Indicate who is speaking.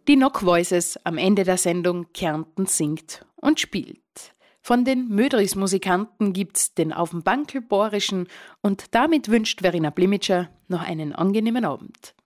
Speaker 1: Die Nock Voices am Ende der Sendung Kärnten singt und spielt. Von den Mödris-Musikanten gibt's den Auf'm Bankel Bohrischen und damit wünscht Verena Blimitscher noch einen angenehmen Abend.